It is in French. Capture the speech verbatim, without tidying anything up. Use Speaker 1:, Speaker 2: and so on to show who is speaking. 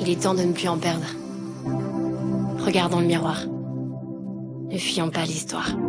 Speaker 1: Il est temps de ne plus en perdre. Regardons le miroir. Ne fuyons pas l'histoire.